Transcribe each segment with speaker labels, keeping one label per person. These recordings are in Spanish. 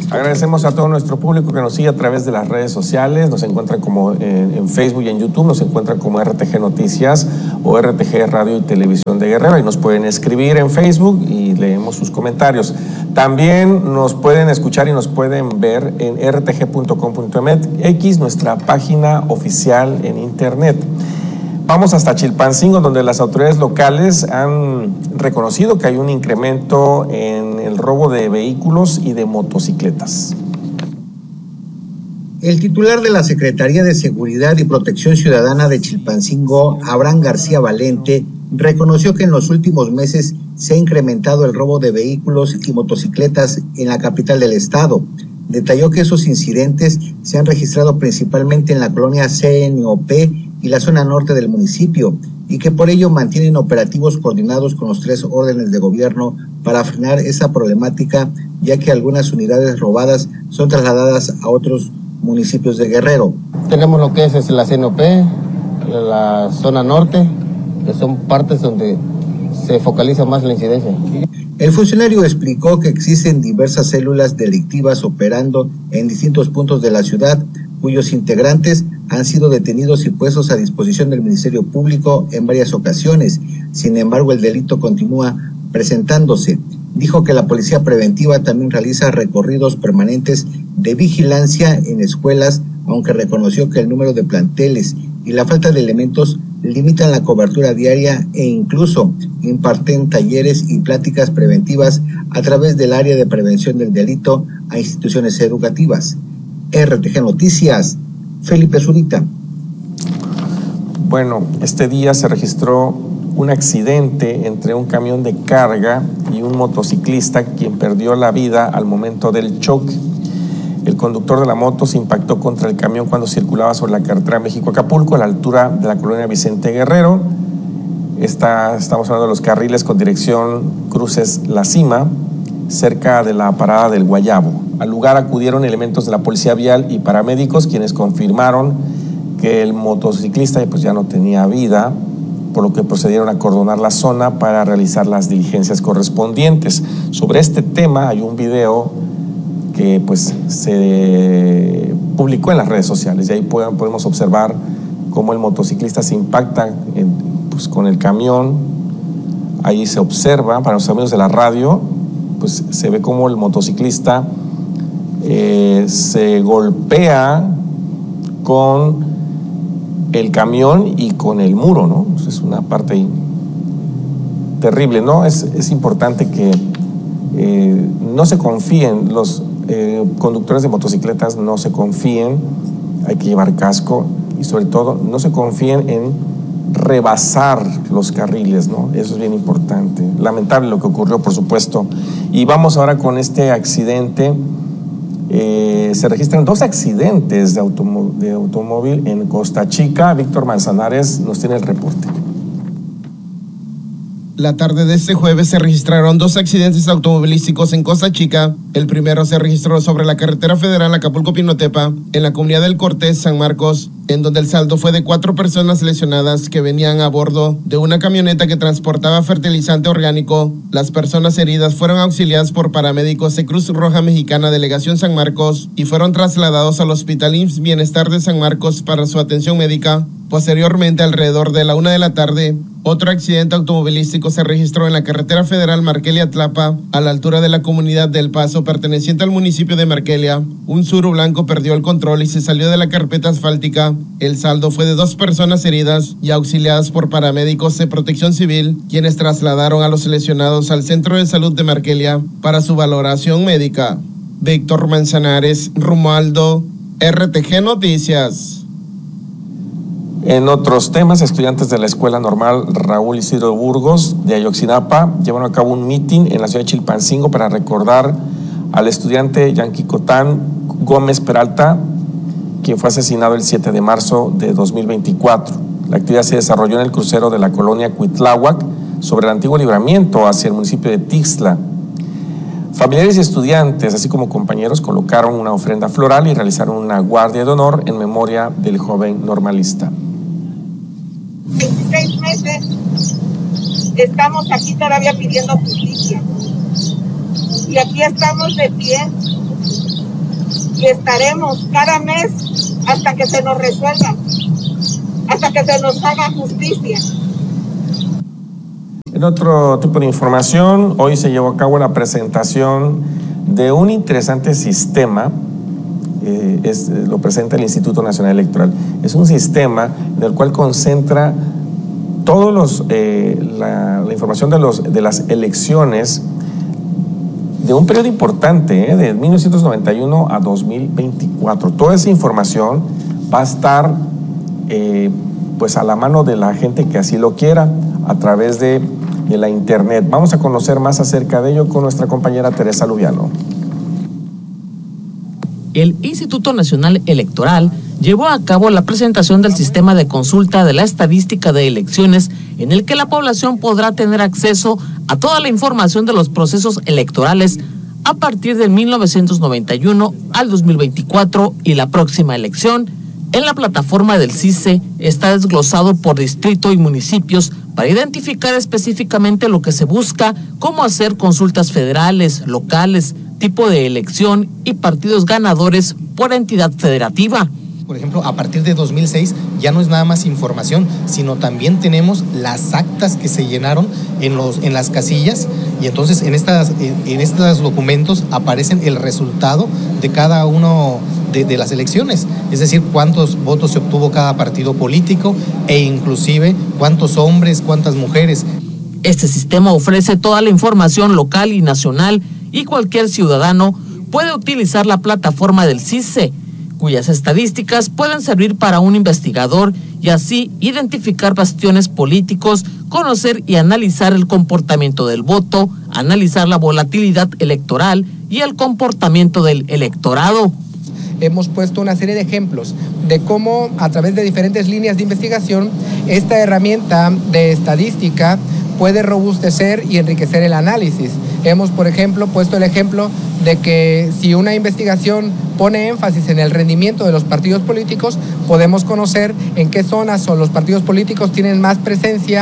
Speaker 1: Agradecemos a todo nuestro público que nos sigue a través de las redes sociales. Nos encuentran como en Facebook y en YouTube, nos encuentran como RTG Noticias o RTG Radio y Televisión de Guerrero, y nos pueden escribir en Facebook y leemos sus comentarios. También nos pueden escuchar y nos pueden ver en rtg.com.mx, nuestra página oficial en internet. Vamos hasta Chilpancingo, donde las autoridades locales han reconocido que hay un incremento en el robo de vehículos y de motocicletas.
Speaker 2: El titular de la Secretaría de Seguridad y Protección Ciudadana de Chilpancingo, Abraham García Valente, reconoció que en los últimos meses se ha incrementado el robo de vehículos y motocicletas en la capital del estado. Detalló que esos incidentes se han registrado principalmente en la colonia CNOP y la zona norte del municipio, y que por ello mantienen operativos coordinados con los 3 órdenes de gobierno para frenar esa problemática, ya que algunas unidades robadas son trasladadas a otros municipios de Guerrero.
Speaker 3: Tenemos lo que es la CNOP, la zona norte, que son partes donde se focaliza más la incidencia.
Speaker 2: El funcionario explicó que existen diversas células delictivas operando en distintos puntos de la ciudad, cuyos integrantes han sido detenidos y puestos a disposición del Ministerio Público en varias ocasiones. Sin embargo, el delito continúa presentándose. Dijo que la Policía Preventiva también realiza recorridos permanentes de vigilancia en escuelas, aunque reconoció que el número de planteles y la falta de elementos limitan la cobertura diaria e incluso imparten talleres y pláticas preventivas a través del área de prevención del delito a instituciones educativas. RTG Noticias, Felipe Zurita.
Speaker 1: Bueno, este día se registró un accidente entre un camión de carga y un motociclista, quien perdió la vida al momento del choque. El conductor de la moto se impactó contra el camión cuando circulaba sobre la carretera México-Acapulco, a la altura de la colonia Vicente Guerrero. Estamos hablando de los carriles con dirección Cruces La Cima, cerca de la parada del Guayabo. Al lugar acudieron elementos de la Policía Vial y paramédicos, quienes confirmaron que el motociclista pues ya no tenía vida, por lo que procedieron a acordonar la zona para realizar las diligencias correspondientes. Sobre este tema hay un video que pues se publicó en las redes sociales, y ahí podemos observar cómo el motociclista se impacta con el camión. Ahí se observa, para los amigos de la radio, pues se ve cómo el motociclista se golpea con el camión y con el muro, ¿no? Es una parte terrible, ¿no? Es importante que no se confíen, los conductores de motocicletas no se confíen, hay que llevar casco, y sobre todo no se confíen en rebasar los carriles, ¿no? Eso es bien importante. Lamentable lo que ocurrió, por supuesto. Y vamos ahora con este accidente. Se registran 2 accidentes de automóvil en Costa Chica. Víctor Manzanares nos tiene el reporte.
Speaker 4: La tarde de este jueves se registraron 2 accidentes automovilísticos en Costa Chica. El primero se registró sobre la carretera federal Acapulco-Pinotepa, en la comunidad del Cortés, San Marcos, en donde el saldo fue de 4 personas lesionadas que venían a bordo de una camioneta que transportaba fertilizante orgánico. Las personas heridas fueron auxiliadas por paramédicos de Cruz Roja Mexicana Delegación San Marcos y fueron trasladados al Hospital IMSS Bienestar de San Marcos para su atención médica. Posteriormente, alrededor de la 1 de la tarde, otro accidente automovilístico se registró en la carretera federal Markelia-Tlapa, a la altura de la comunidad del Paso, perteneciente al municipio de Markelia. Un Tsuru blanco perdió el control y se salió de la carpeta asfáltica. El saldo fue de 2 personas heridas y auxiliadas por paramédicos de Protección Civil, quienes trasladaron a los lesionados al Centro de Salud de Markelia para su valoración médica. Víctor Manzanares, Romualdo, RTG Noticias.
Speaker 1: En otros temas, estudiantes de la Escuela Normal Raúl Isidro Burgos de Ayotzinapa llevaron a cabo un mitin en la ciudad de Chilpancingo para recordar al estudiante Yanquicotán Gómez Peralta, quien fue asesinado el 7 de marzo de 2024. La actividad se desarrolló en el crucero de la colonia Cuitláhuac, sobre el antiguo libramiento hacia el municipio de Tixla. Familiares y estudiantes, así como compañeros, colocaron una ofrenda floral y realizaron una guardia de honor en memoria del joven normalista.
Speaker 5: 26 meses estamos aquí todavía pidiendo justicia, y aquí estamos de pie y estaremos cada mes hasta que se nos resuelva, hasta que se nos haga justicia.
Speaker 1: En otro tipo de información, hoy se llevó a cabo la presentación de un interesante sistema, lo presenta el Instituto Nacional Electoral. Es un sistema en el cual concentra todos la información de las elecciones de un periodo importante, de 1991 a 2024. Toda esa información va a estar pues a la mano de la gente que así lo quiera a través de la internet. Vamos a conocer más acerca de ello con nuestra compañera Teresa Lubiano.
Speaker 6: El Instituto Nacional Electoral llevó a cabo la presentación del sistema de consulta de la estadística de elecciones, en el que la población podrá tener acceso a toda la información de los procesos electorales a partir del 1991 al 2024 y la próxima elección. En la plataforma del CICE está desglosado por distrito y municipios para identificar específicamente lo que se busca, cómo hacer consultas federales, locales, tipo de elección y partidos ganadores por entidad federativa.
Speaker 7: Por ejemplo, a partir de 2006 ya no es nada más información, sino también tenemos las actas que se llenaron en las casillas, y entonces en estos documentos aparecen el resultado de cada uno de las elecciones, es decir, cuántos votos se obtuvo cada partido político e inclusive cuántos hombres, cuántas mujeres.
Speaker 6: Este sistema ofrece toda la información local y nacional, y cualquier ciudadano puede utilizar la plataforma del CICE, cuyas estadísticas pueden servir para un investigador y así identificar bastiones políticos, conocer y analizar el comportamiento del voto, analizar la volatilidad electoral y el comportamiento del electorado.
Speaker 8: Hemos puesto una serie de ejemplos de cómo, a través de diferentes líneas de investigación, esta herramienta de estadística puede robustecer y enriquecer el análisis. Hemos, por ejemplo, puesto el ejemplo de que si una investigación pone énfasis en el rendimiento de los partidos políticos, podemos conocer en qué zonas los partidos políticos tienen más presencia.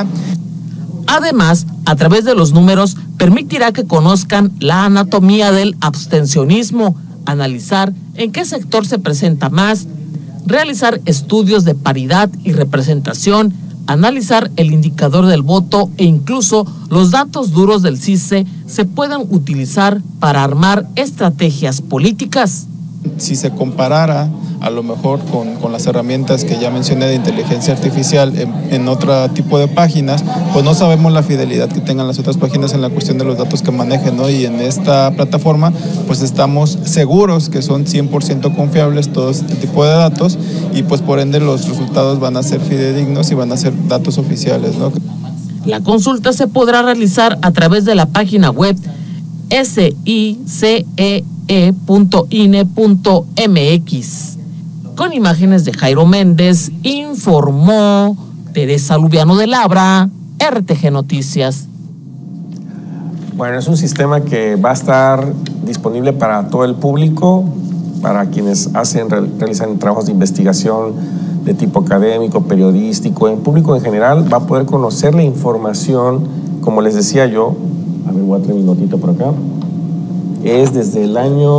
Speaker 6: Además, a través de los números, permitirá que conozcan la anatomía del abstencionismo, analizar en qué sector se presenta más, realizar estudios de paridad y representación, analizar el indicador del voto e incluso los datos duros del CICE se pueden utilizar para armar estrategias políticas.
Speaker 9: Si se comparara a lo mejor con las herramientas que ya mencioné de inteligencia artificial en otro tipo de páginas, pues no sabemos la fidelidad que tengan las otras páginas en la cuestión de los datos que manejen, ¿no? Y en esta plataforma pues estamos seguros que son 100% confiables todo este tipo de datos, y pues por ende los resultados van a ser fidedignos y van a ser datos oficiales, ¿no?
Speaker 6: La consulta se podrá realizar a través de la página web sicee.ine.mx. Con imágenes de Jairo Méndez, informó Teresa Lubiano de Labra, RTG Noticias.
Speaker 1: Bueno, es un sistema que va a estar disponible para todo el público, para quienes realizan trabajos de investigación de tipo académico, periodístico, el público en general va a poder conocer la información, como les decía yo. A ver, voy a traer mi notita por acá. Es desde el año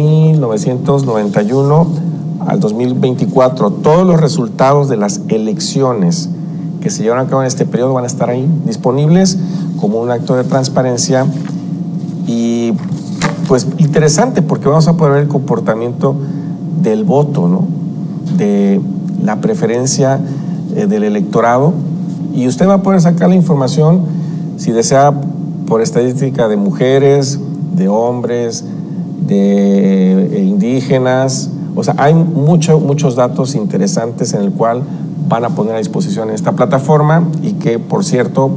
Speaker 1: 1991 al 2024. Todos los resultados de las elecciones que se llevan a cabo en este periodo van a estar ahí disponibles como un acto de transparencia, y pues interesante porque vamos a poder ver el comportamiento del voto, ¿no? De la preferencia del electorado, y usted va a poder sacar la información, si desea, por estadística de mujeres, de hombres, de indígenas. O sea, hay muchos datos interesantes en el cual van a poner a disposición esta plataforma, y que, por cierto,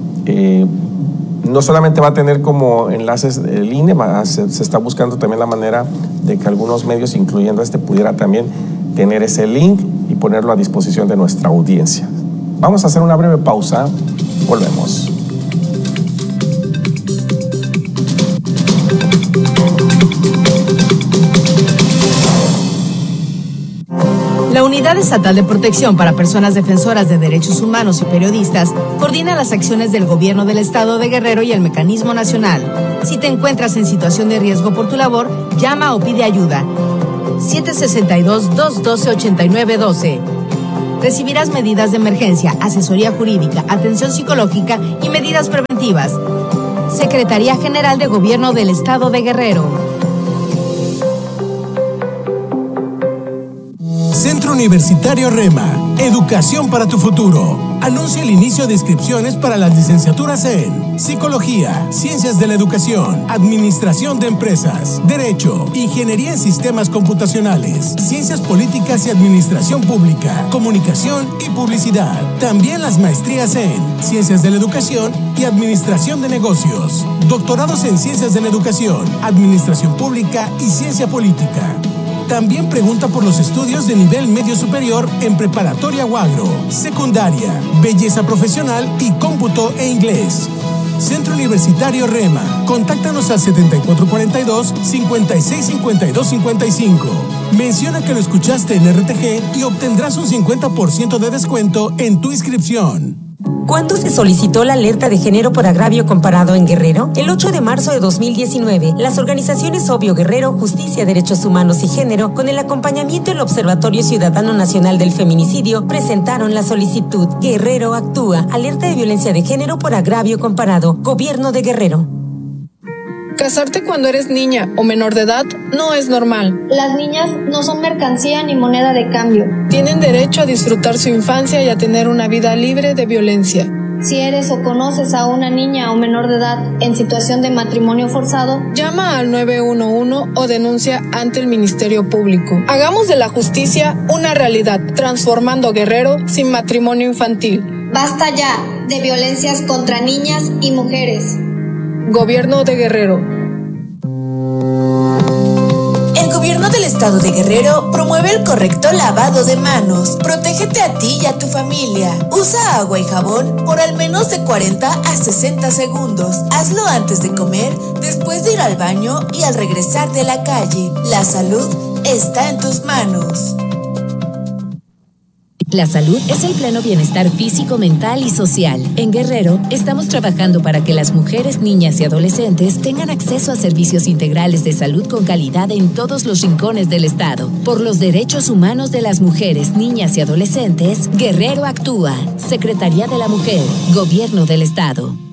Speaker 1: no solamente va a tener como enlaces el INE, se está buscando también la manera de que algunos medios, incluyendo pudiera también tener ese link y ponerlo a disposición de nuestra audiencia. Vamos a hacer una breve pausa, volvemos.
Speaker 10: La Unidad Estatal de Protección para Personas Defensoras de Derechos Humanos y Periodistas coordina las acciones del Gobierno del Estado de Guerrero y el Mecanismo Nacional. Si te encuentras en situación de riesgo por tu labor, llama o pide ayuda. 762-212-8912. Recibirás medidas de emergencia, asesoría jurídica, atención psicológica y medidas preventivas. Secretaría General de Gobierno del Estado de Guerrero.
Speaker 11: Centro Universitario Rema, educación para tu futuro. Anuncia el inicio de inscripciones para las licenciaturas en Psicología, Ciencias de la Educación, Administración de Empresas, Derecho, Ingeniería en Sistemas Computacionales, Ciencias Políticas y Administración Pública, Comunicación y Publicidad. También las maestrías en Ciencias de la Educación y Administración de Negocios, doctorados en Ciencias de la Educación, Administración Pública y Ciencia Política. También pregunta por los estudios de nivel medio superior en preparatoria o agro, secundaria, belleza profesional y cómputo e inglés. Centro Universitario Rema. Contáctanos al 7442-565255. Menciona que lo escuchaste en RTG y obtendrás un 50% de descuento en tu inscripción.
Speaker 12: ¿Cuándo se solicitó la alerta de género por agravio comparado en Guerrero? El 8 de marzo de 2019, las organizaciones Obvio Guerrero, Justicia, Derechos Humanos y Género, con el acompañamiento del Observatorio Ciudadano Nacional del Feminicidio, presentaron la solicitud Guerrero Actúa, alerta de violencia de género por agravio comparado, Gobierno de Guerrero.
Speaker 13: Casarte cuando eres niña o menor de edad no es normal.
Speaker 14: Las niñas no son mercancía ni moneda de cambio.
Speaker 13: Tienen derecho a disfrutar su infancia y a tener una vida libre de violencia.
Speaker 14: Si eres o conoces a una niña o menor de edad en situación de matrimonio forzado,
Speaker 13: llama al 911 o denuncia ante el Ministerio Público. Hagamos de la justicia una realidad, transformando Guerrero sin matrimonio infantil.
Speaker 14: Basta ya de violencias contra niñas y mujeres.
Speaker 13: Gobierno de Guerrero.
Speaker 15: El Gobierno del Estado de Guerrero promueve el correcto lavado de manos. Protégete a ti y a tu familia. Usa agua y jabón por al menos de 40 a 60 segundos. Hazlo antes de comer, después de ir al baño y al regresar de la calle. La salud está en tus manos.
Speaker 10: La salud es el pleno bienestar físico, mental y social. En Guerrero, estamos trabajando para que las mujeres, niñas y adolescentes tengan acceso a servicios integrales de salud con calidad en todos los rincones del estado. Por los derechos humanos de las mujeres, niñas y adolescentes, Guerrero Actúa. Secretaría de la Mujer, Gobierno del Estado.